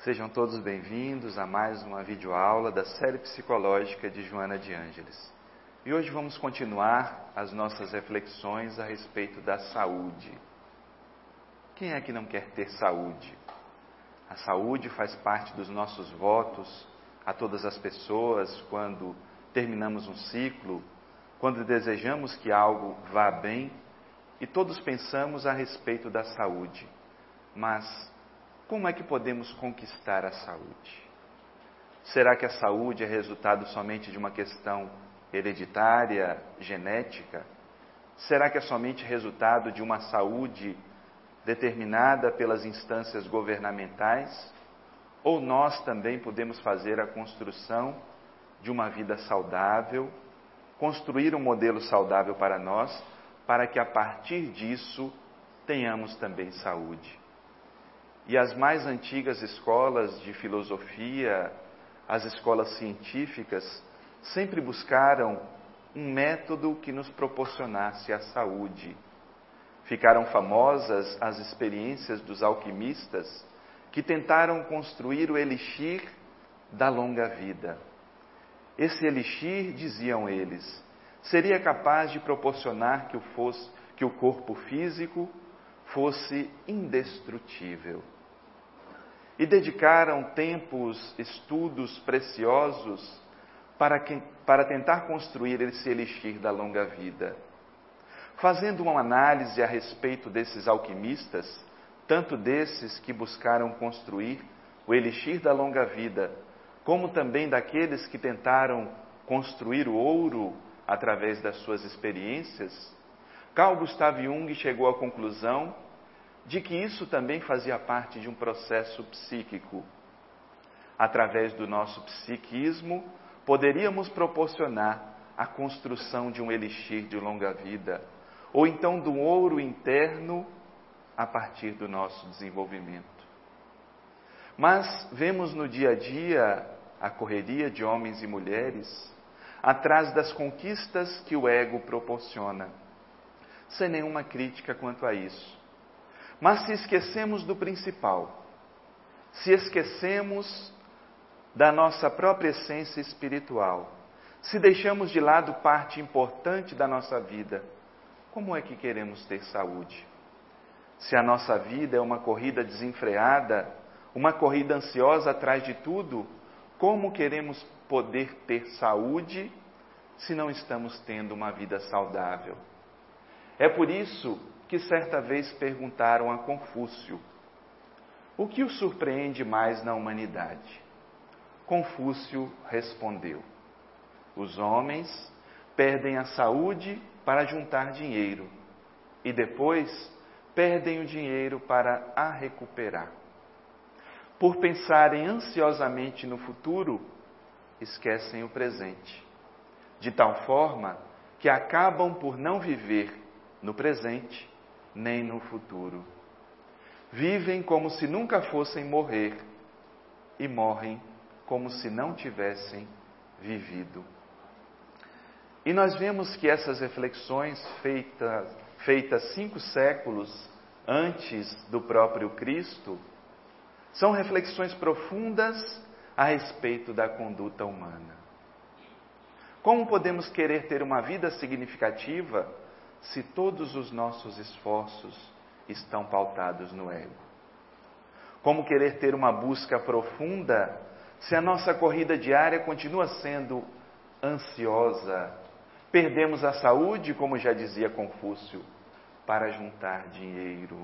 Sejam todos bem-vindos a mais uma videoaula da série psicológica de Joana de Ângeles. E hoje vamos continuar as nossas reflexões a respeito da saúde. Quem é que não quer ter saúde? A saúde faz parte dos nossos votos a todas as pessoas quando terminamos um ciclo, quando desejamos que algo vá bem, e todos pensamos a respeito da saúde. Mas como é que podemos conquistar a saúde? Será que a saúde é resultado somente de uma questão hereditária, genética? Será que é somente resultado de uma saúde determinada pelas instâncias governamentais? Ou nós também podemos fazer a construção de uma vida saudável, construir um modelo saudável para nós, para que a partir disso tenhamos também saúde? E as mais antigas escolas de filosofia, as escolas científicas, sempre buscaram um método que nos proporcionasse a saúde. Ficaram famosas as experiências dos alquimistas que tentaram construir o elixir da longa vida. Esse elixir, diziam eles, seria capaz de proporcionar que o corpo físico fosse indestrutível. E dedicaram tempos, estudos preciosos para tentar construir esse elixir da longa vida. Fazendo uma análise a respeito desses alquimistas, tanto desses que buscaram construir o elixir da longa vida, como também daqueles que tentaram construir o ouro através das suas experiências, Carl Gustav Jung chegou à conclusão de que isso também fazia parte de um processo psíquico. Através do nosso psiquismo, poderíamos proporcionar a construção de um elixir de longa vida, ou então do ouro interno a partir do nosso desenvolvimento. Mas vemos no dia a dia a correria de homens e mulheres atrás das conquistas que o ego proporciona, sem nenhuma crítica quanto a isso. Mas se esquecemos do principal, se esquecemos da nossa própria essência espiritual, se deixamos de lado parte importante da nossa vida, como é que queremos ter saúde? Se a nossa vida é uma corrida desenfreada, uma corrida ansiosa atrás de tudo, como queremos poder ter saúde se não estamos tendo uma vida saudável? É por isso que certa vez perguntaram a Confúcio: o que o surpreende mais na humanidade? Confúcio respondeu: os homens perdem a saúde para juntar dinheiro e depois perdem o dinheiro para a recuperar. Por pensarem ansiosamente no futuro, esquecem o presente, de tal forma que acabam por não viver no presente nem no futuro. Vivem como se nunca fossem morrer e morrem como se não tivessem vivido. E nós vemos que essas reflexões feitas 5 séculos antes do próprio Cristo são reflexões profundas a respeito da conduta humana. Como podemos querer ter uma vida significativa se todos os nossos esforços estão pautados no ego? Como querer ter uma busca profunda se a nossa corrida diária continua sendo ansiosa? Perdemos a saúde, como já dizia Confúcio, para juntar dinheiro.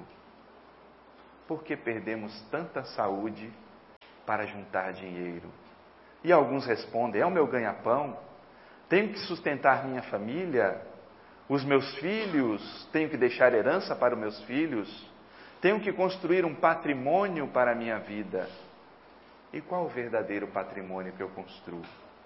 Por que perdemos tanta saúde para juntar dinheiro? E alguns respondem: é o meu ganha-pão, tenho que sustentar minha família, os meus filhos, tenho que deixar herança para os meus filhos, tenho que construir um patrimônio para a minha vida. E qual o verdadeiro patrimônio que eu construo?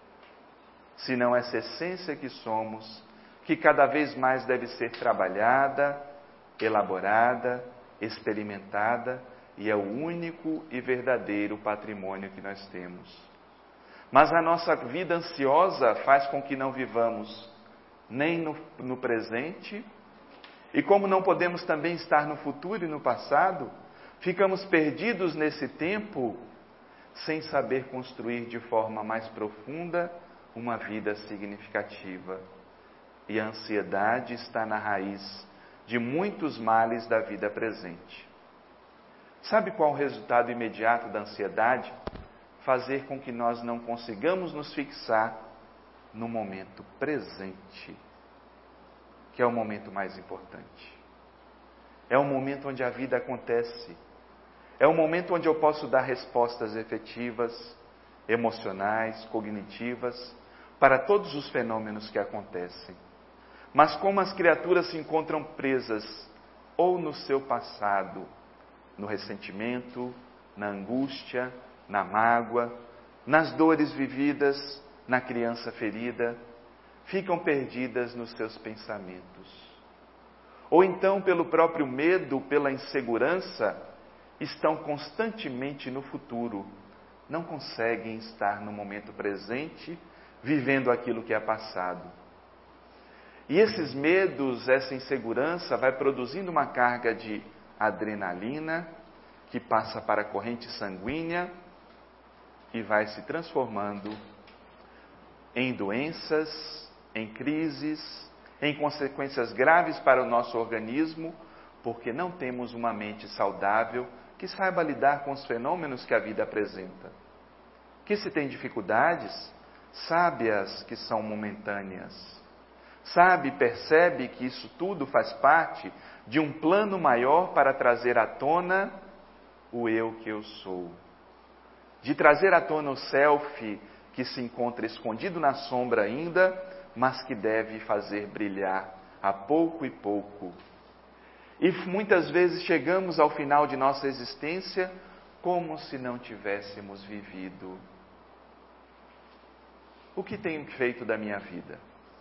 Se não essa essência que somos, que cada vez mais deve ser trabalhada, elaborada, experimentada, e é o único e verdadeiro patrimônio que nós temos. Mas a nossa vida ansiosa faz com que não vivamos nem no presente, e como não podemos também estar no futuro e no passado, ficamos perdidos nesse tempo sem saber construir de forma mais profunda uma vida significativa. E a ansiedade está na raiz de muitos males da vida presente. Sabe qual o resultado imediato da ansiedade? Fazer com que nós não consigamos nos fixar no momento presente, que é o momento mais importante. É o momento onde a vida acontece. É o momento onde eu posso dar respostas efetivas, emocionais, cognitivas, para todos os fenômenos que acontecem. Mas como as criaturas se encontram presas ou no seu passado, no ressentimento, na angústia, na mágoa, nas dores vividas, na criança ferida, ficam perdidas nos seus pensamentos. Ou então, pelo próprio medo, pela insegurança, estão constantemente no futuro, não conseguem estar no momento presente, vivendo aquilo que é passado. E esses medos, essa insegurança vai produzindo uma carga de adrenalina que passa para a corrente sanguínea e vai se transformando em doenças, em crises, em consequências graves para o nosso organismo, porque não temos uma mente saudável que saiba lidar com os fenômenos que a vida apresenta. Que se tem dificuldades, sabe-as que são momentâneas. Sabe, percebe que isso tudo faz parte de um plano maior para trazer à tona o eu que eu sou. De trazer à tona o self que se encontra escondido na sombra ainda, mas que deve fazer brilhar a pouco e pouco. E muitas vezes chegamos ao final de nossa existência como se não tivéssemos vivido. O que tenho feito da minha vida?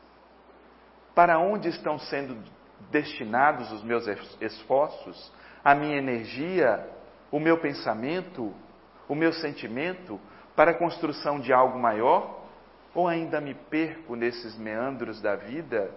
Para onde estão sendo destinados os meus esforços, a minha energia, o meu pensamento, o meu sentimento para a construção de algo maior? Ou ainda me perco nesses meandros da vida,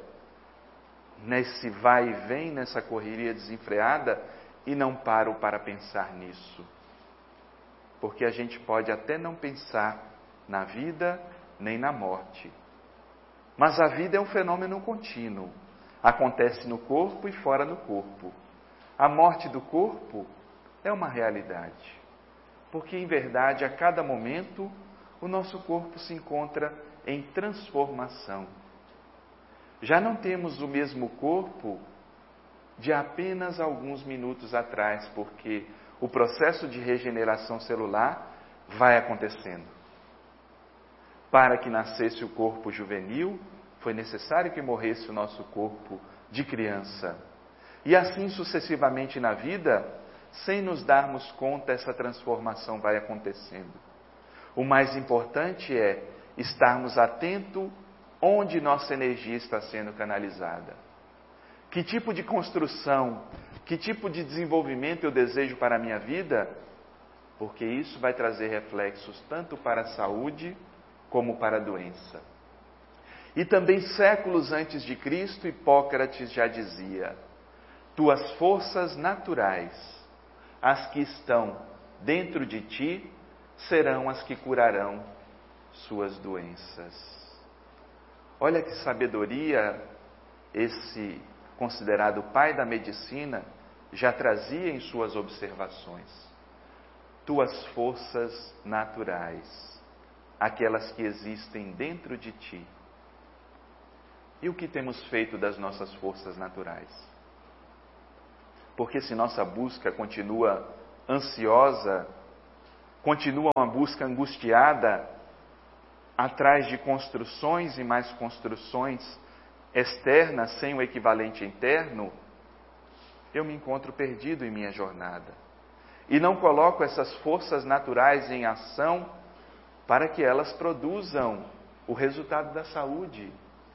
nesse vai e vem, nessa correria desenfreada e não paro para pensar nisso? Porque a gente pode até não pensar na vida nem na morte. Mas a vida é um fenômeno contínuo. Acontece no corpo e fora do corpo. A morte do corpo é uma realidade. Porque, em verdade, a cada momento, o nosso corpo se encontra em transformação. Já não temos o mesmo corpo de apenas alguns minutos atrás, porque o processo de regeneração celular vai acontecendo. Para que nascesse o corpo juvenil, foi necessário que morresse o nosso corpo de criança. E assim sucessivamente na vida, sem nos darmos conta, essa transformação vai acontecendo. O mais importante é estarmos atentos onde nossa energia está sendo canalizada. Que tipo de construção, que tipo de desenvolvimento eu desejo para a minha vida? Porque isso vai trazer reflexos tanto para a saúde como para a doença. E também séculos antes de Cristo, Hipócrates já dizia: tuas forças naturais, as que estão dentro de ti, serão as que curarão suas doenças. Olha que sabedoria esse considerado pai da medicina já trazia em suas observações. Tuas forças naturais, aquelas que existem dentro de ti. E o que temos feito das nossas forças naturais? Porque se nossa busca continua ansiosa, continua uma busca angustiada, atrás de construções e mais construções externas, sem o equivalente interno, eu me encontro perdido em minha jornada. E não coloco essas forças naturais em ação para que elas produzam o resultado da saúde.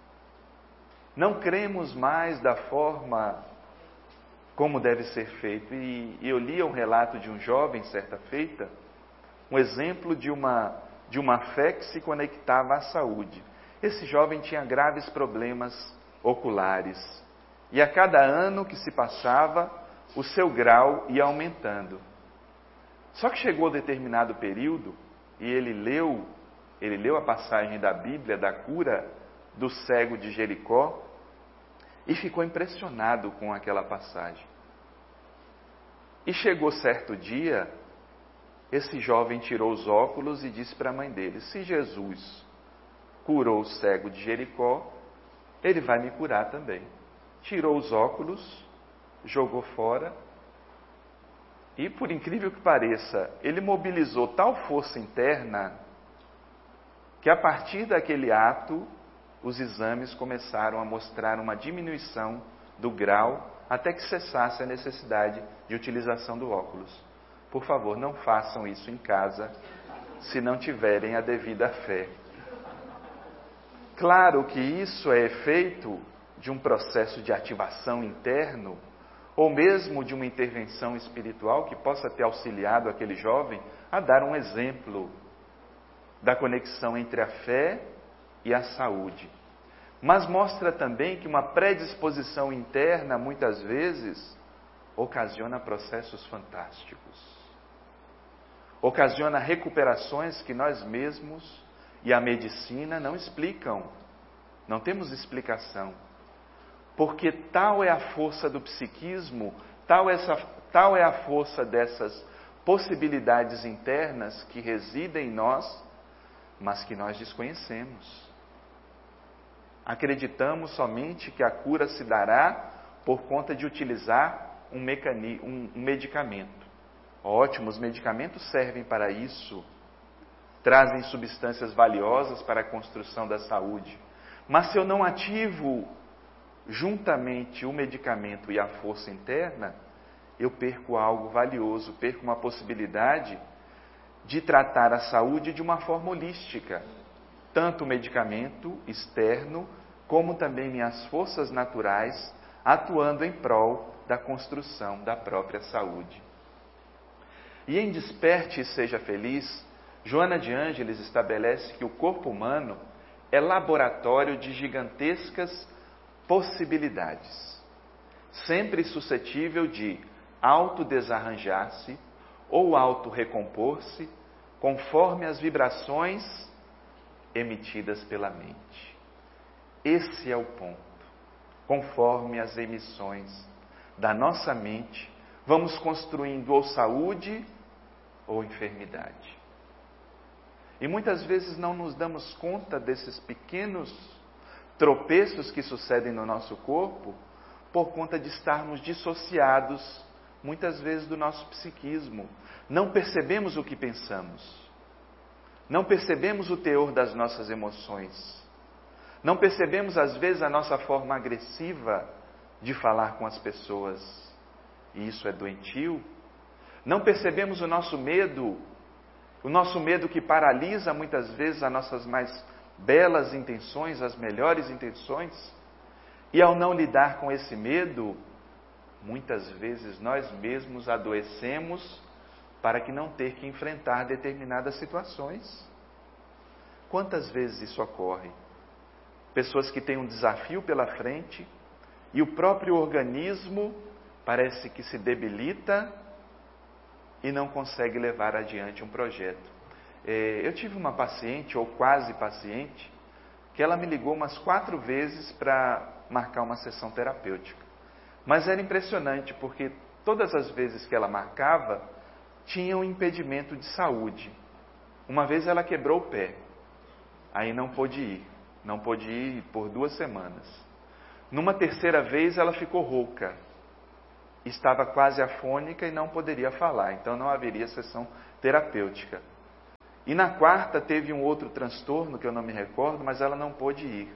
Não cremos mais da forma como deve ser feito. E eu li um relato de um jovem, certa feita, um exemplo de uma fé que se conectava à saúde. Esse jovem tinha graves problemas oculares. E a cada ano que se passava, o seu grau ia aumentando. Só que chegou a determinado período e ele leu a passagem da Bíblia da cura do cego de Jericó e ficou impressionado com aquela passagem. E chegou certo dia, esse jovem tirou os óculos e disse para a mãe dele: se Jesus curou o cego de Jericó, ele vai me curar também. Tirou os óculos, jogou fora e, por incrível que pareça, ele mobilizou tal força interna que a partir daquele ato os exames começaram a mostrar uma diminuição do grau até que cessasse a necessidade de utilização do óculos. Por favor, não façam isso em casa se não tiverem a devida fé. Claro que isso é efeito de um processo de ativação interno, ou mesmo de uma intervenção espiritual que possa ter auxiliado aquele jovem a dar um exemplo da conexão entre a fé e a saúde. Mas mostra também que uma predisposição interna, muitas vezes, ocasiona processos fantásticos. Ocasiona recuperações que nós mesmos e a medicina não explicam. Não temos explicação. Porque tal é a força do psiquismo, tal é a força dessas possibilidades internas que residem em nós, mas que nós desconhecemos. Acreditamos somente que a cura se dará por conta de utilizar um medicamento. Ótimo, os medicamentos servem para isso, trazem substâncias valiosas para a construção da saúde. Mas se eu não ativo juntamente o medicamento e a força interna, eu perco algo valioso, perco uma possibilidade de tratar a saúde de uma forma holística. Tanto o medicamento externo, como também minhas forças naturais, atuando em prol da construção da própria saúde. E em Desperte e Seja Feliz, Joana de Ângeles estabelece que o corpo humano é laboratório de gigantescas possibilidades, sempre suscetível de autodesarranjar-se ou autorrecompor-se conforme as vibrações emitidas pela mente. Esse é o ponto. Conforme as emissões da nossa mente, vamos construindo ou saúde ou enfermidade. E muitas vezes não nos damos conta desses pequenos tropeços que sucedem no nosso corpo por conta de estarmos dissociados, muitas vezes, do nosso psiquismo. Não percebemos o que pensamos. Não percebemos o teor das nossas emoções. Não percebemos, às vezes, a nossa forma agressiva de falar com as pessoas. E isso é doentio. Não percebemos o nosso medo que paralisa, muitas vezes, as nossas mais belas intenções, as melhores intenções. E ao não lidar com esse medo, muitas vezes nós mesmos adoecemos para que não ter que enfrentar determinadas situações. Quantas vezes isso ocorre? Pessoas que têm um desafio pela frente e o próprio organismo parece que se debilita e não consegue levar adiante um projeto. Eu tive uma paciente, ou quase paciente, que ela me ligou umas 4 vezes para marcar uma sessão terapêutica. Mas era impressionante, porque todas as vezes que ela marcava, tinha um impedimento de saúde. Uma vez ela quebrou o pé, aí não pôde ir por 2 semanas. Numa terceira vez ela ficou rouca, estava quase afônica e não poderia falar, então não haveria sessão terapêutica. E na quarta teve um outro transtorno que eu não me recordo, mas ela não pôde ir.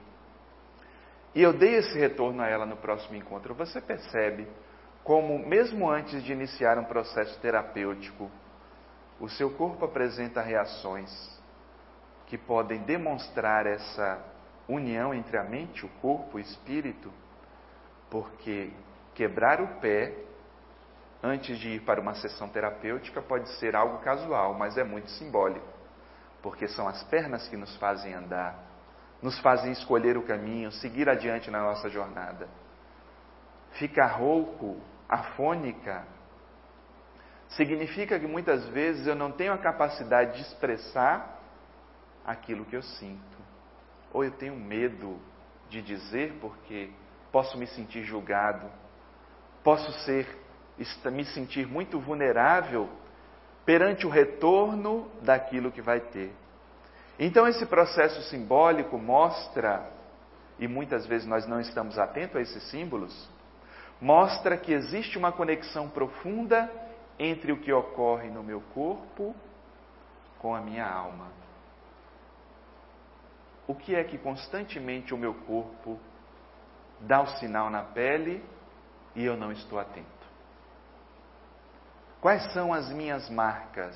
E eu dei esse retorno a ela no próximo encontro. Você percebe como, mesmo antes de iniciar um processo terapêutico, o seu corpo apresenta reações que podem demonstrar essa união entre a mente, o corpo, o espírito, porque quebrar o pé antes de ir para uma sessão terapêutica pode ser algo casual, mas é muito simbólico, porque são as pernas que nos fazem andar, nos fazem escolher o caminho, seguir adiante na nossa jornada. Ficar rouco, afônica, significa que muitas vezes eu não tenho a capacidade de expressar aquilo que eu sinto. Ou eu tenho medo de dizer porque posso me sentir julgado, posso me sentir muito vulnerável perante o retorno daquilo que vai ter. Então esse processo simbólico mostra, e muitas vezes nós não estamos atentos a esses símbolos, mostra que existe uma conexão profunda entre o que ocorre no meu corpo com a minha alma. O que é que constantemente o meu corpo dá o sinal na pele e eu não estou atento? Quais são as minhas marcas?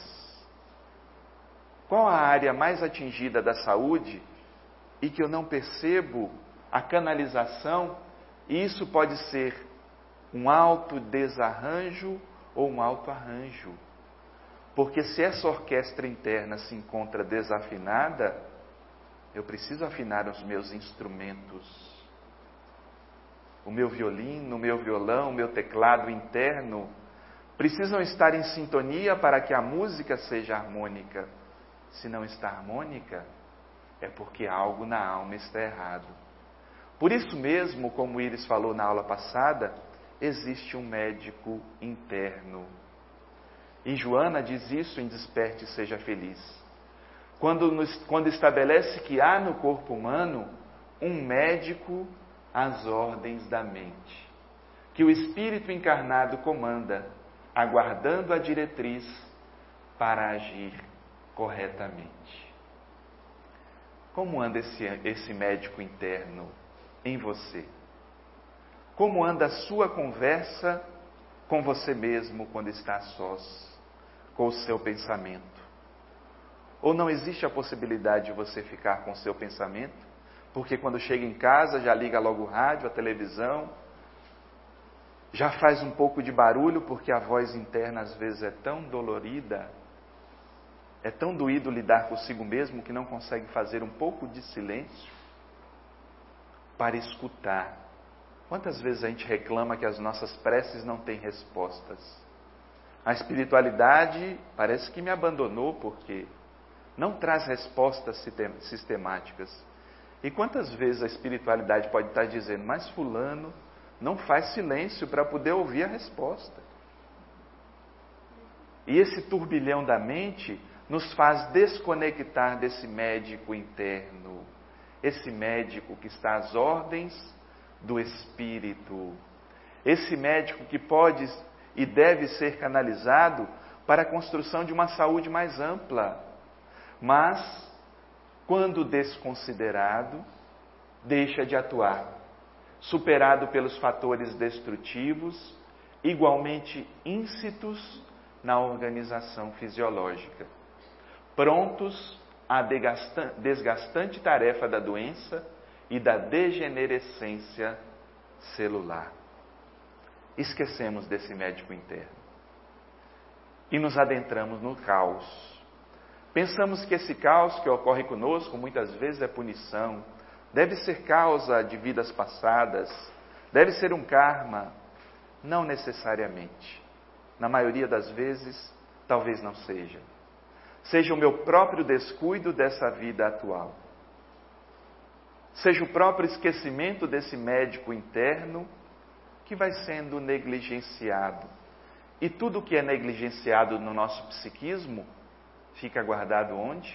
Qual a área mais atingida da saúde e que eu não percebo a canalização? E isso pode ser um autodesarranjo ou um autoarranjo. Porque se essa orquestra interna se encontra desafinada, eu preciso afinar os meus instrumentos. O meu violino, o meu violão, o meu teclado interno precisam estar em sintonia para que a música seja harmônica. Se não está harmônica, é porque algo na alma está errado. Por isso mesmo, como Iris falou na aula passada, existe um médico interno. E Joana diz isso em Desperte e Seja Feliz. Quando estabelece que há no corpo humano um médico às ordens da mente, que o espírito encarnado comanda, aguardando a diretriz para agir corretamente. Como anda esse médico interno em você? Como anda a sua conversa com você mesmo quando está a sós, com o seu pensamento? Ou não existe a possibilidade de você ficar com o seu pensamento? Porque quando chega em casa já liga logo o rádio, a televisão, já faz um pouco de barulho porque a voz interna às vezes é tão dolorida, é tão doído lidar consigo mesmo que não consegue fazer um pouco de silêncio para escutar. Quantas vezes a gente reclama que as nossas preces não têm respostas? A espiritualidade parece que me abandonou porque não traz respostas sistemáticas. E quantas vezes a espiritualidade pode estar dizendo, mas fulano não faz silêncio para poder ouvir a resposta. E esse turbilhão da mente nos faz desconectar desse médico interno, esse médico que está às ordens do Espírito, esse médico que pode e deve ser canalizado para a construção de uma saúde mais ampla, mas, quando desconsiderado, deixa de atuar, superado pelos fatores destrutivos, igualmente íncitos na organização fisiológica, prontos à desgastante tarefa da doença e da degenerescência celular. Esquecemos desse médico interno e nos adentramos no caos. Pensamos que esse caos que ocorre conosco muitas vezes é punição, deve ser causa de vidas passadas, deve ser um karma. Não necessariamente. Na maioria das vezes, talvez não seja. Seja o meu próprio descuido dessa vida atual. Seja o próprio esquecimento desse médico interno que vai sendo negligenciado. E tudo que é negligenciado no nosso psiquismo fica guardado onde?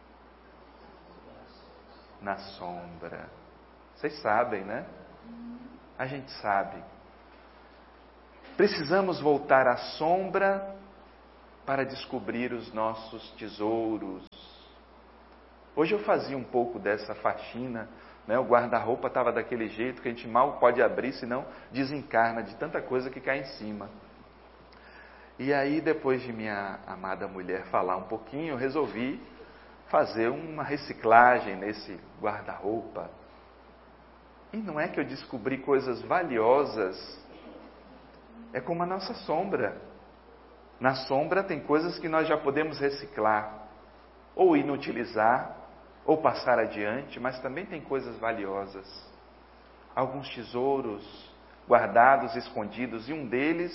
Na sombra. Vocês sabem, né? A gente sabe. Precisamos voltar à sombra para descobrir os nossos tesouros. Hoje eu fazia um pouco dessa faxina, né? O guarda-roupa estava daquele jeito que a gente mal pode abrir, senão desencarna de tanta coisa que cai em cima. E aí, depois de minha amada mulher falar um pouquinho, eu resolvi fazer uma reciclagem nesse guarda-roupa. E não é que eu descobri coisas valiosas, é como a nossa sombra. Na sombra tem coisas que nós já podemos reciclar, ou inutilizar, ou passar adiante, mas também tem coisas valiosas. Alguns tesouros guardados, escondidos, e um deles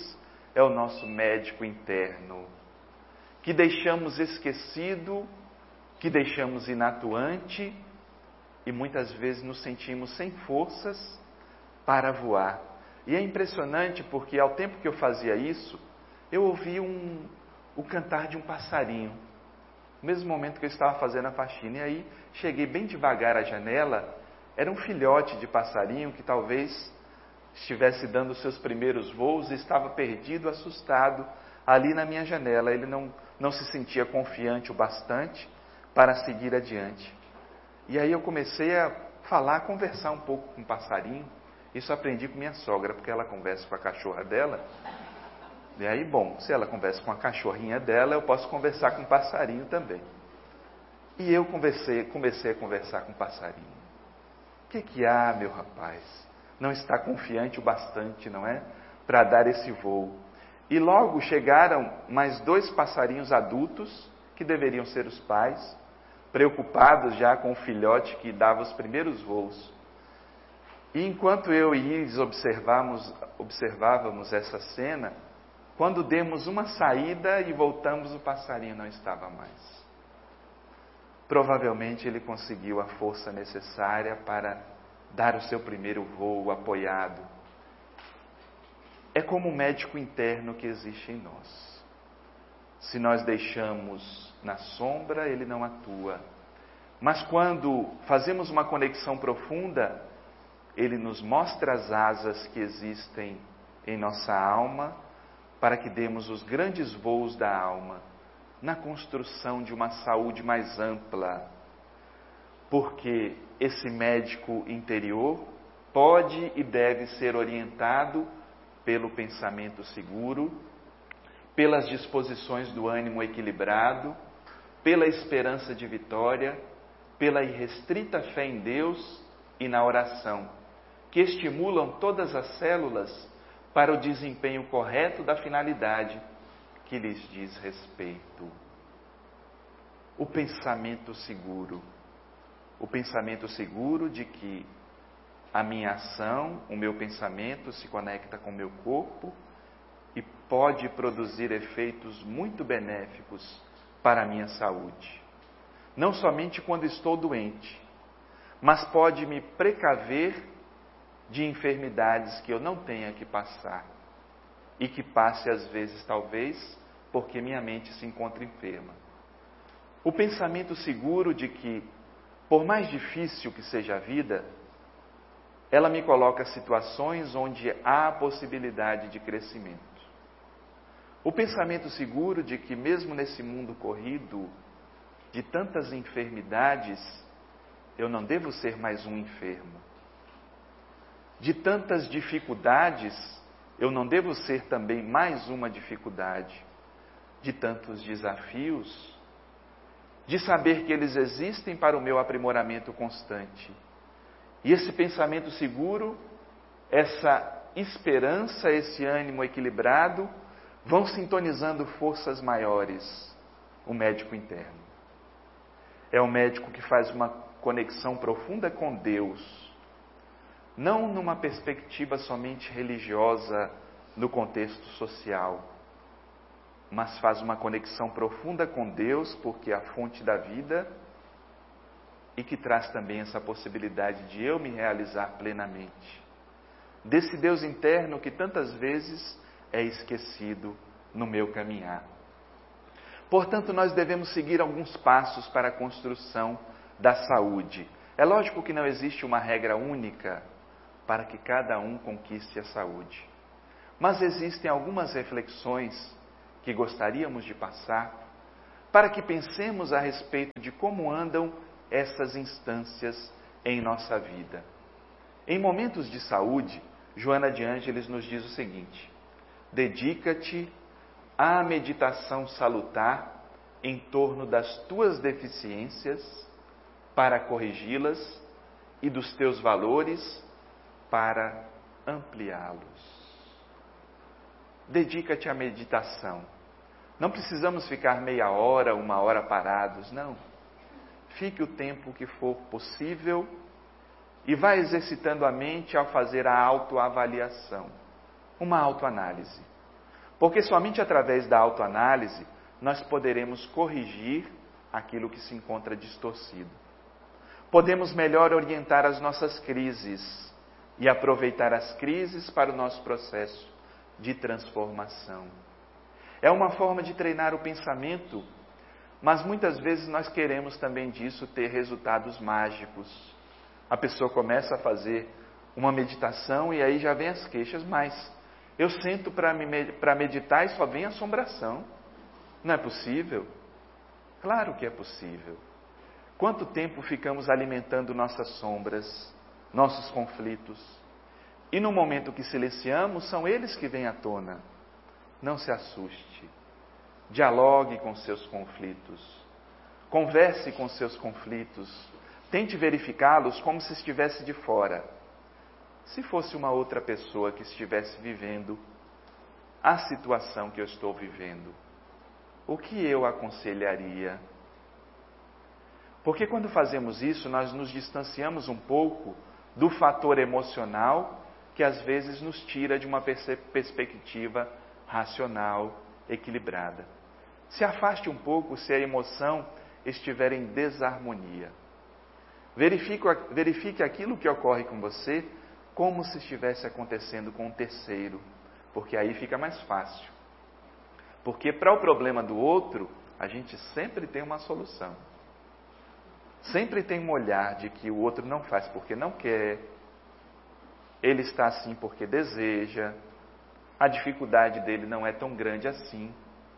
é o nosso médico interno, que deixamos esquecido, que deixamos inatuante e muitas vezes nos sentimos sem forças para voar. E é impressionante porque ao tempo que eu fazia isso, eu ouvi o cantar de um passarinho, no mesmo momento que eu estava fazendo a faxina. E aí cheguei bem devagar à janela, era um filhote de passarinho que talvez estivesse dando os seus primeiros voos e estava perdido, assustado, ali na minha janela. Ele não se sentia confiante o bastante para seguir adiante. E aí eu comecei a falar, conversar um pouco com o passarinho. Isso aprendi com minha sogra, porque ela conversa com a cachorra dela. E aí, bom, se ela conversa com a cachorrinha dela, eu posso conversar com o passarinho também. E eu comecei a conversar com o passarinho. O que há, meu rapaz? Não está confiante o bastante, não é? Para dar esse voo. E logo chegaram mais 2 passarinhos adultos, que deveriam ser os pais, preocupados já com o filhote que dava os primeiros voos. E enquanto eu e eles observávamos essa cena, quando demos uma saída e voltamos, o passarinho não estava mais. Provavelmente ele conseguiu a força necessária para dar o seu primeiro voo apoiado. É como um médico interno que existe em nós. Se nós deixamos na sombra, ele não atua. Mas quando fazemos uma conexão profunda, ele nos mostra as asas que existem em nossa alma, para que demos os grandes voos da alma, na construção de uma saúde mais ampla. Porque esse médico interior pode e deve ser orientado pelo pensamento seguro, pelas disposições do ânimo equilibrado, pela esperança de vitória, pela irrestrita fé em Deus e na oração, que estimulam todas as células para o desempenho correto da finalidade que lhes diz respeito. O pensamento seguro de que a minha ação, o meu pensamento se conecta com o meu corpo e pode produzir efeitos muito benéficos para a minha saúde. Não somente quando estou doente, mas pode me precaver de enfermidades que eu não tenha que passar e que passe às vezes, talvez, porque minha mente se encontra enferma. O pensamento seguro de que, por mais difícil que seja a vida, ela me coloca situações onde há a possibilidade de crescimento. O pensamento seguro de que, mesmo nesse mundo corrido, de tantas enfermidades, eu não devo ser mais um enfermo. De tantas dificuldades, eu não devo ser também mais uma dificuldade. De tantos desafios, de saber que eles existem para o meu aprimoramento constante. E esse pensamento seguro, essa esperança, esse ânimo equilibrado, vão sintonizando forças maiores, o médico interno. É o médico que faz uma conexão profunda com Deus, não numa perspectiva somente religiosa no contexto social, mas faz uma conexão profunda com Deus, porque é a fonte da vida e que traz também essa possibilidade de eu me realizar plenamente. Desse Deus interno que tantas vezes é esquecido no meu caminhar. Portanto, nós devemos seguir alguns passos para a construção da saúde. É lógico que não existe uma regra única para que cada um conquiste a saúde. Mas existem algumas reflexões que gostaríamos de passar para que pensemos a respeito de como andam essas instâncias em nossa vida. Em momentos de saúde, Joana de Ângeles nos diz o seguinte: dedica-te à meditação salutar em torno das tuas deficiências para corrigi-las e dos teus valores para ampliá-los. Dedica-te à meditação. Não precisamos ficar meia hora, 1 hora parados, não. Fique o tempo que for possível e vá exercitando a mente ao fazer a autoavaliação, uma autoanálise. Porque somente através da autoanálise nós poderemos corrigir aquilo que se encontra distorcido. Podemos melhor orientar as nossas crises e aproveitar as crises para o nosso processo de transformação. É uma forma de treinar o pensamento, mas muitas vezes nós queremos também disso ter resultados mágicos. A pessoa começa a fazer uma meditação e aí já vem as queixas, mas eu sento para meditar e só vem assombração. Não é possível? Claro que é possível. Quanto tempo ficamos alimentando nossas sombras, nossos conflitos? E no momento que silenciamos, são eles que vêm à tona. Não se assuste. Dialogue com seus conflitos. Converse com seus conflitos. Tente verificá-los como se estivesse de fora. Se fosse uma outra pessoa que estivesse vivendo a situação que eu estou vivendo, o que eu aconselharia? Porque quando fazemos isso, nós nos distanciamos um pouco do fator emocional que às vezes nos tira de uma perspectiva racional, equilibrada. Se afaste um pouco se a emoção estiver em desarmonia. Verifique aquilo que ocorre com você como se estivesse acontecendo com um terceiro, porque aí fica mais fácil. Porque para o problema do outro, a gente sempre tem uma solução. Sempre tem um olhar de que o outro não faz porque não quer, ele está assim porque deseja, a dificuldade dele não é tão grande assim.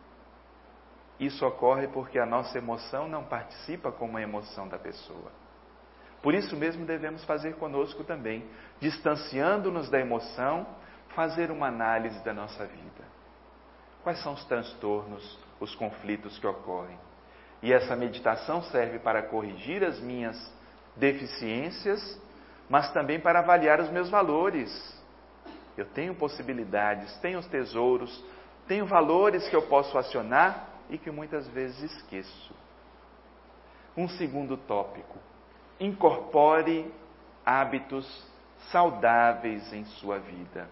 Isso ocorre porque a nossa emoção não participa como a emoção da pessoa. Por isso mesmo devemos fazer conosco também, distanciando-nos da emoção, fazer uma análise da nossa vida. Quais são os transtornos, os conflitos que ocorrem? E essa meditação serve para corrigir as minhas deficiências, mas também para avaliar os meus valores. Eu tenho possibilidades, tenho os tesouros, tenho valores que eu posso acionar e que muitas vezes esqueço. Um segundo tópico: incorpore hábitos saudáveis em sua vida.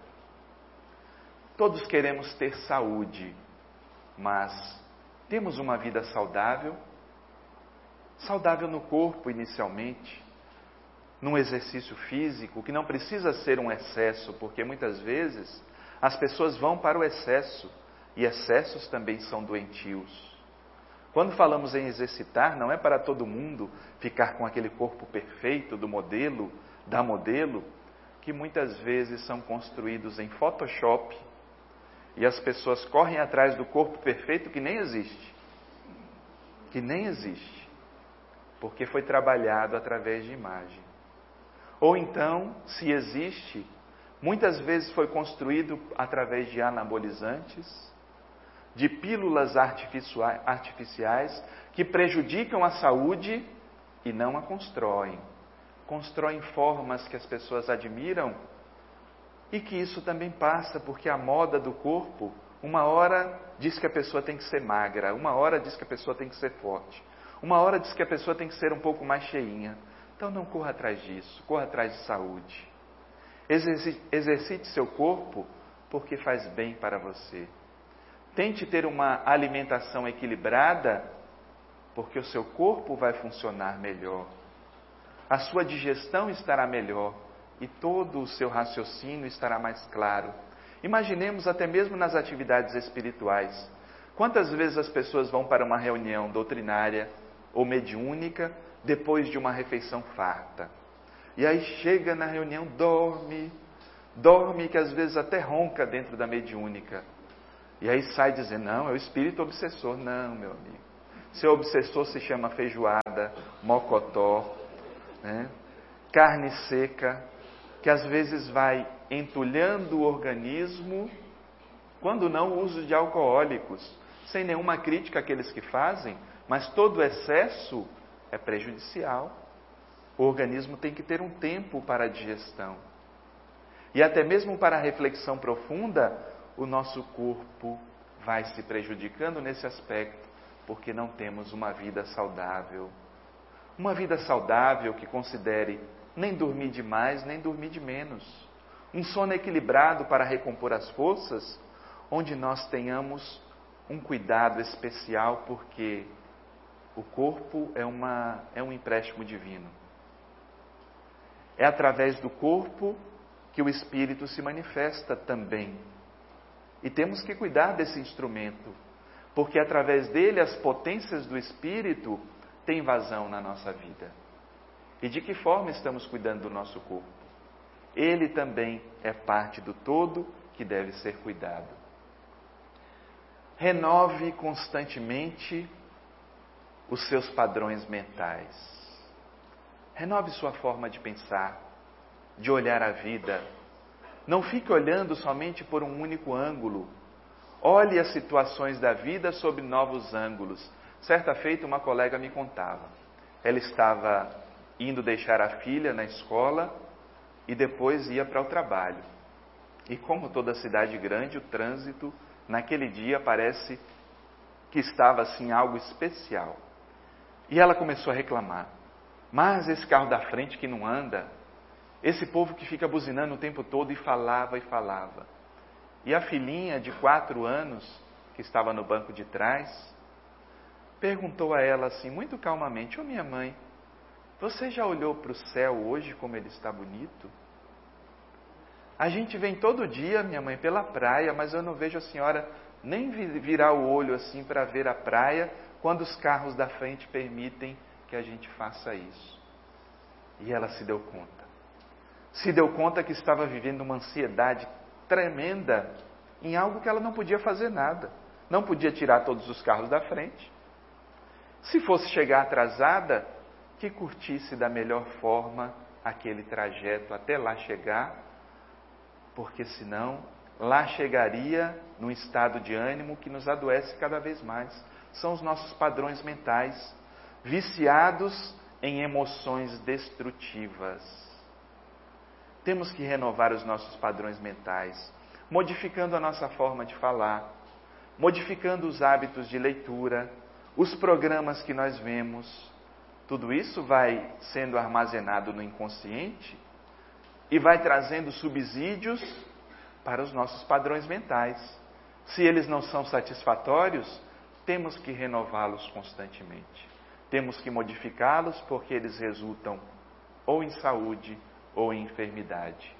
Todos queremos ter saúde, mas temos uma vida saudável? Saudável no corpo inicialmente, num exercício físico que não precisa ser um excesso, porque muitas vezes as pessoas vão para o excesso e excessos também são doentios. Quando falamos em exercitar, não é para todo mundo ficar com aquele corpo perfeito do modelo, da modelo, que muitas vezes são construídos em Photoshop e as pessoas correm atrás do corpo perfeito que nem existe. Que nem existe. Porque foi trabalhado através de imagem. Ou então, se existe, muitas vezes foi construído através de anabolizantes, de pílulas artificiais que prejudicam a saúde e não a constroem. Constroem formas que as pessoas admiram e que isso também passa, porque a moda do corpo, uma hora diz que a pessoa tem que ser magra, uma hora diz que a pessoa tem que ser forte, uma hora diz que a pessoa tem que ser um pouco mais cheinha. Então não corra atrás disso, corra atrás de saúde. Exercite seu corpo porque faz bem para você. Tente ter uma alimentação equilibrada porque o seu corpo vai funcionar melhor. A sua digestão estará melhor e todo o seu raciocínio estará mais claro. Imaginemos até mesmo nas atividades espirituais. Quantas vezes as pessoas vão para uma reunião doutrinária ou mediúnica depois de uma refeição farta? E aí chega na reunião, dorme que às vezes até ronca dentro da mediúnica. E aí sai dizendo, não, é o espírito obsessor. Não, meu amigo. Seu obsessor se chama feijoada, mocotó, né? Carne seca, que às vezes vai entulhando o organismo, quando não o uso de alcoólicos, sem nenhuma crítica àqueles que fazem, mas todo excesso é prejudicial. O organismo tem que ter um tempo para a digestão. E até mesmo para a reflexão profunda, o nosso corpo vai se prejudicando nesse aspecto, porque não temos uma vida saudável. Uma vida saudável que considere nem dormir demais, nem dormir de menos. Um sono equilibrado para recompor as forças, onde nós tenhamos um cuidado especial, porque o corpo é um empréstimo divino. É através do corpo que o Espírito se manifesta também. E temos que cuidar desse instrumento, porque através dele as potências do Espírito têm vazão na nossa vida. E de que forma estamos cuidando do nosso corpo? Ele também é parte do todo que deve ser cuidado. Renove constantemente os seus padrões mentais. Renove sua forma de pensar, de olhar a vida. Não fique olhando somente por um único ângulo. Olhe as situações da vida sob novos ângulos. Certa feita, uma colega me contava. Ela estava indo deixar a filha na escola e depois ia para o trabalho. E como toda cidade grande, o trânsito naquele dia parece que estava assim algo especial. E ela começou a reclamar. Mas esse carro da frente que não anda, esse povo que fica buzinando o tempo todo, e falava e falava. E a filhinha de 4 anos, que estava no banco de trás, perguntou a ela assim, muito calmamente: ô minha mãe, você já olhou para o céu hoje como ele está bonito? A gente vem todo dia, minha mãe, pela praia, mas eu não vejo a senhora nem virar o olho assim para ver a praia, quando os carros da frente permitem que a gente faça isso. E ela se deu conta. Se deu conta que estava vivendo uma ansiedade tremenda em algo que ela não podia fazer nada. Não podia tirar todos os carros da frente. Se fosse chegar atrasada, que curtisse da melhor forma aquele trajeto até lá chegar, porque senão lá chegaria num estado de ânimo que nos adoece cada vez mais. São os nossos padrões mentais, viciados em emoções destrutivas. Temos que renovar os nossos padrões mentais, modificando a nossa forma de falar, modificando os hábitos de leitura, os programas que nós vemos. Tudo isso vai sendo armazenado no inconsciente e vai trazendo subsídios para os nossos padrões mentais. Se eles não são satisfatórios, temos que renová-los constantemente. Temos que modificá-los, porque eles resultam ou em saúde ou em enfermidade.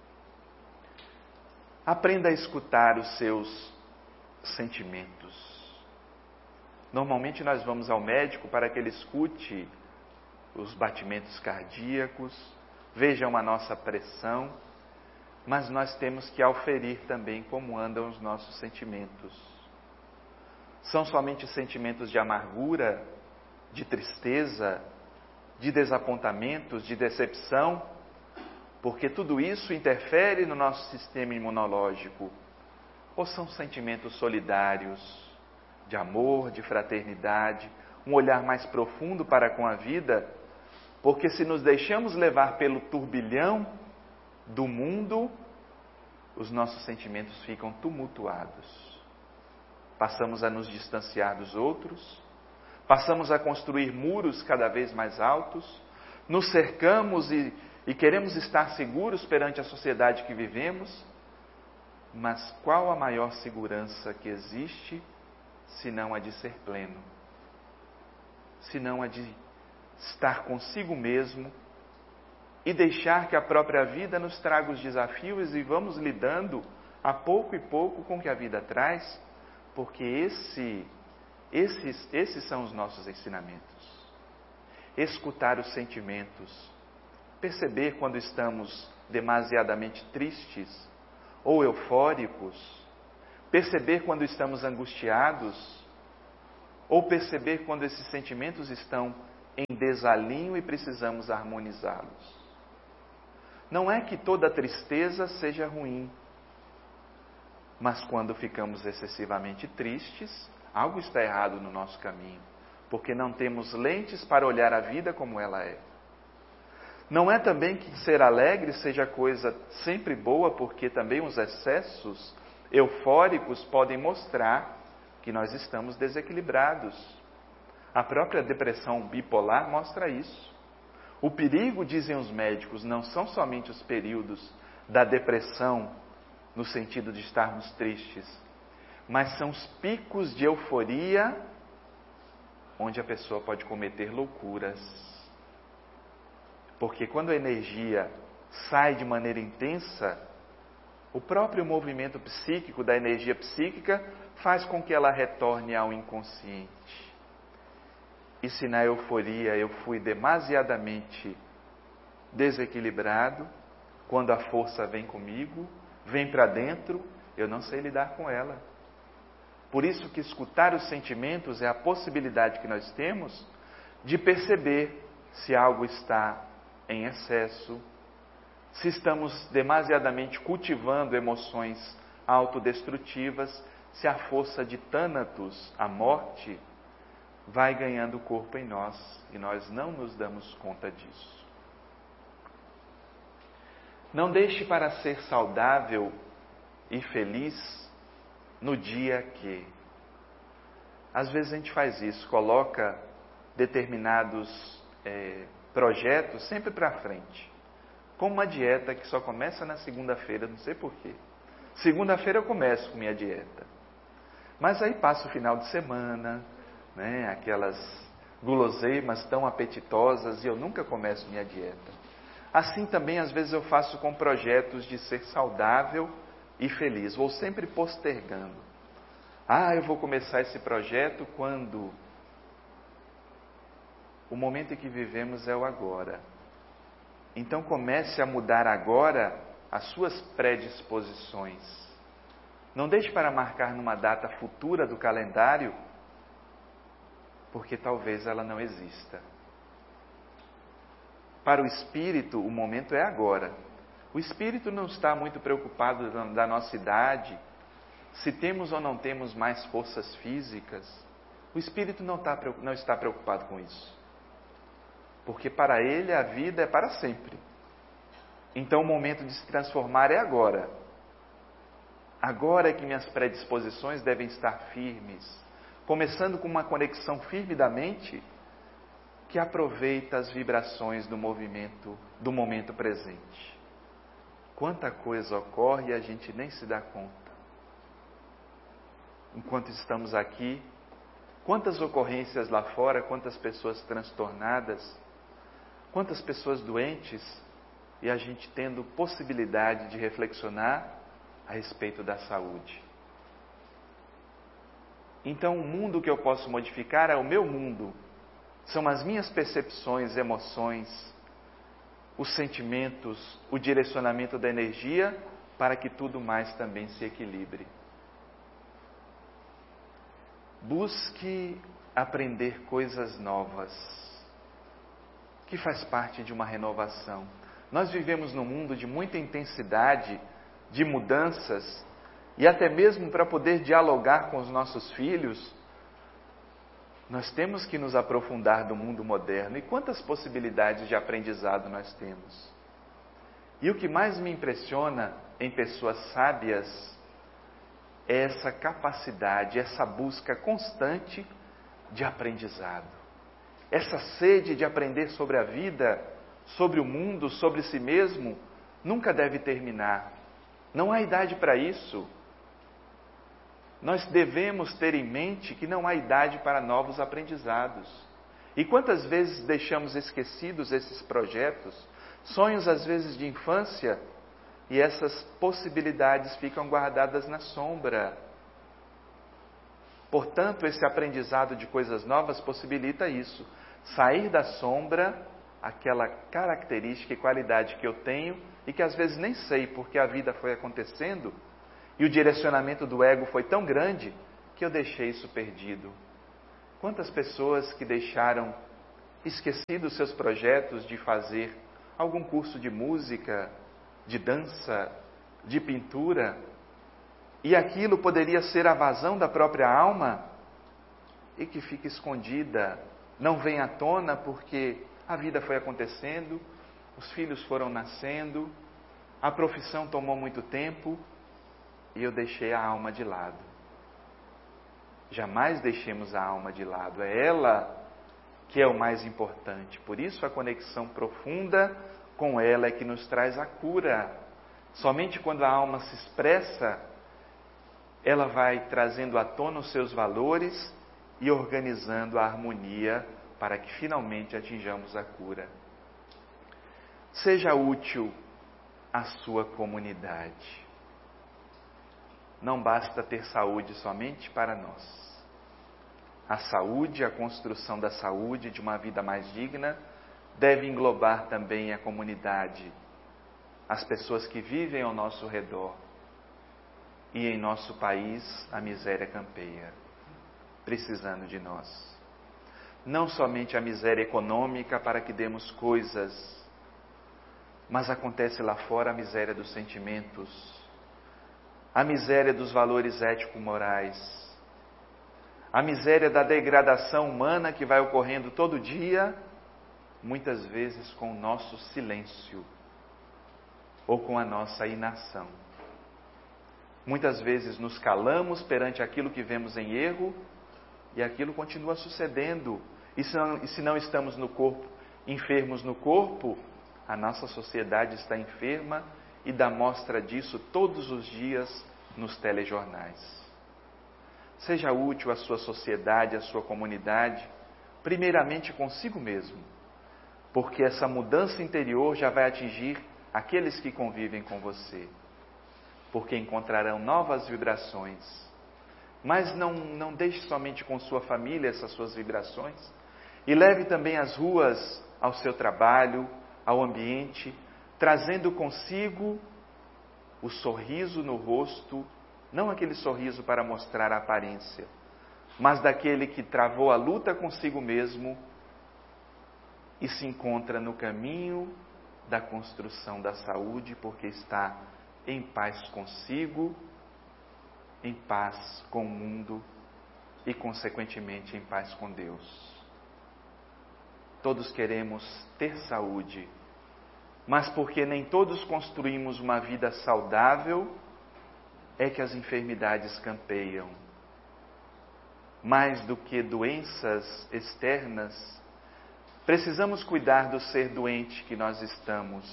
Aprenda a escutar os seus sentimentos. Normalmente nós vamos ao médico para que ele escute os batimentos cardíacos, vejam a nossa pressão, mas nós temos que auferir também como andam os nossos sentimentos. São somente sentimentos de amargura, de tristeza, de desapontamentos, de decepção, porque tudo isso interfere no nosso sistema imunológico. Ou são sentimentos solidários, de amor, de fraternidade, um olhar mais profundo para com a vida, porque se nos deixamos levar pelo turbilhão do mundo, os nossos sentimentos ficam tumultuados. Passamos a nos distanciar dos outros, passamos a construir muros cada vez mais altos, nos cercamos e queremos estar seguros perante a sociedade que vivemos, mas qual a maior segurança que existe, senão a de ser pleno? Senão a de estar consigo mesmo e deixar que a própria vida nos traga os desafios e vamos lidando a pouco e pouco com o que a vida traz, porque esses são os nossos ensinamentos. Escutar os sentimentos, perceber quando estamos demasiadamente tristes ou eufóricos, perceber quando estamos angustiados, ou perceber quando esses sentimentos estão em desalinho e precisamos harmonizá-los. Não é que toda tristeza seja ruim, mas quando ficamos excessivamente tristes, algo está errado no nosso caminho, porque não temos lentes para olhar a vida como ela é. Não é também que ser alegre seja coisa sempre boa, porque também os excessos eufóricos podem mostrar que nós estamos desequilibrados. A própria depressão bipolar mostra isso. O perigo, dizem os médicos, não são somente os períodos da depressão, no sentido de estarmos tristes, mas são os picos de euforia onde a pessoa pode cometer loucuras. Porque quando a energia sai de maneira intensa, o próprio movimento psíquico da energia psíquica faz com que ela retorne ao inconsciente. E se na euforia eu fui demasiadamente desequilibrado, quando a força vem comigo, vem para dentro, eu não sei lidar com ela. Por isso que escutar os sentimentos é a possibilidade que nós temos de perceber se algo está em excesso, se estamos demasiadamente cultivando emoções autodestrutivas, se a força de Thanatos, a morte, vai ganhando corpo em nós e nós não nos damos conta disso. Não deixe para ser saudável e feliz no dia que. Às vezes a gente faz isso, coloca determinados projetos sempre para frente. Como uma dieta que só começa na segunda-feira, não sei porquê. Segunda-feira eu começo com minha dieta. Mas aí passa o final de semana, né, aquelas guloseimas tão apetitosas e eu nunca começo minha dieta. Assim também às vezes eu faço com projetos de ser saudável e feliz. Vou sempre postergando. Eu vou começar esse projeto quando o momento em que vivemos é o agora. Então comece a mudar agora as suas predisposições. Não deixe para marcar numa data futura do calendário, porque talvez ela não exista. Para o espírito, o momento é agora. O espírito não está muito preocupado da nossa idade, se temos ou não temos mais forças físicas. O espírito não está preocupado com isso. Porque para ele a vida é para sempre. Então o momento de se transformar é agora. Agora é que minhas predisposições devem estar firmes. Começando com uma conexão firme da mente que aproveita as vibrações do movimento, do momento presente. Quanta coisa ocorre e a gente nem se dá conta. Enquanto estamos aqui, quantas ocorrências lá fora, quantas pessoas transtornadas, quantas pessoas doentes, e a gente tendo possibilidade de reflexionar a respeito da saúde. Então o mundo que eu posso modificar é o meu mundo. São as minhas percepções, emoções, os sentimentos, o direcionamento da energia para que tudo mais também se equilibre. Busque aprender coisas novas, que faz parte de uma renovação. Nós vivemos num mundo de muita intensidade, de mudanças, e até mesmo para poder dialogar com os nossos filhos, nós temos que nos aprofundar do mundo moderno. E quantas possibilidades de aprendizado nós temos? E o que mais me impressiona em pessoas sábias é essa capacidade, essa busca constante de aprendizado. Essa sede de aprender sobre a vida, sobre o mundo, sobre si mesmo, nunca deve terminar. Não há idade para isso. Nós devemos ter em mente que não há idade para novos aprendizados. E quantas vezes deixamos esquecidos esses projetos, sonhos às vezes de infância, e essas possibilidades ficam guardadas na sombra. Portanto, esse aprendizado de coisas novas possibilita isso. Sair da sombra, aquela característica e qualidade que eu tenho e que às vezes nem sei porque a vida foi acontecendo e o direcionamento do ego foi tão grande que eu deixei isso perdido. Quantas pessoas que deixaram esquecidos seus projetos de fazer algum curso de música, de dança, de pintura, e aquilo poderia ser a vazão da própria alma e que fica escondida, não vem à tona porque a vida foi acontecendo, os filhos foram nascendo, a profissão tomou muito tempo e eu deixei a alma de lado. Jamais deixemos a alma de lado, é ela que é o mais importante. Por isso a conexão profunda com ela é que nos traz a cura. Somente quando a alma se expressa ela vai trazendo à tona os seus valores e organizando a harmonia para que finalmente atinjamos a cura. Seja útil à sua comunidade. Não basta ter saúde somente para nós. A saúde, a construção da saúde, de uma vida mais digna, deve englobar também a comunidade, as pessoas que vivem ao nosso redor. E em nosso país, a miséria campeia, precisando de nós. Não somente a miséria econômica para que demos coisas, mas acontece lá fora a miséria dos sentimentos, a miséria dos valores ético-morais, a miséria da degradação humana que vai ocorrendo todo dia, muitas vezes com o nosso silêncio ou com a nossa inação. Muitas vezes nos calamos perante aquilo que vemos em erro e aquilo continua sucedendo. E se não estamos no corpo, enfermos no corpo, a nossa sociedade está enferma e dá mostra disso todos os dias nos telejornais. Seja útil à sua sociedade, à sua comunidade, primeiramente consigo mesmo, porque essa mudança interior já vai atingir aqueles que convivem com você, porque encontrarão novas vibrações. Mas não deixe somente com sua família essas suas vibrações, e leve também às ruas, ao seu trabalho, ao ambiente, trazendo consigo o sorriso no rosto, não aquele sorriso para mostrar a aparência, mas daquele que travou a luta consigo mesmo e se encontra no caminho da construção da saúde, porque está em paz consigo, em paz com o mundo e, consequentemente, em paz com Deus. Todos queremos ter saúde, mas porque nem todos construímos uma vida saudável, é que as enfermidades campeiam. Mais do que doenças externas, precisamos cuidar do ser doente que nós estamos.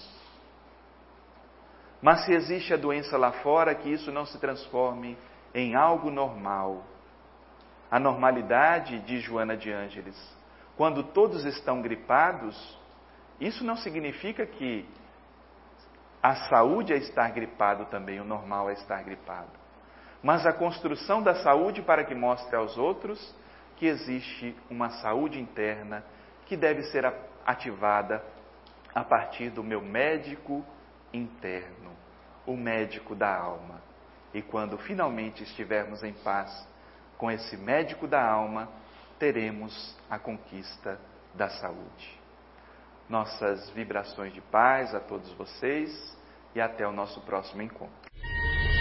Mas se existe a doença lá fora, que isso não se transforme em algo normal. A normalidade, diz Joana de Ângeles, quando todos estão gripados, isso não significa que a saúde é estar gripado também, o normal é estar gripado. Mas a construção da saúde para que mostre aos outros que existe uma saúde interna que deve ser ativada a partir do meu médico interno, o médico da alma. E quando finalmente estivermos em paz com esse médico da alma, teremos a conquista da saúde. Nossas vibrações de paz a todos vocês e até o nosso próximo encontro.